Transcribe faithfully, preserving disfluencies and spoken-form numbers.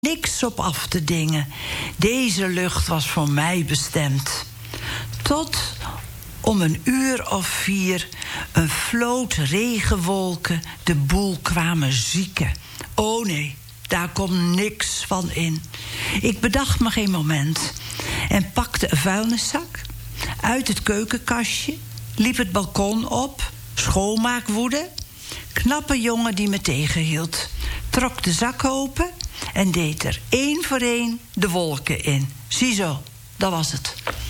niks op af te dingen. Deze lucht was voor mij bestemd. Tot om een uur of vier een vloot regenwolken de boel kwamen zieken. Oh nee, daar komt niks van in. Ik bedacht me geen moment en pakte een vuilniszak uit het keukenkastje, liep het balkon op, schoonmaakwoede. Knappe jongen die me tegenhield, trok de zak open en deed er één voor één de wolken in. Ziezo, dat was het.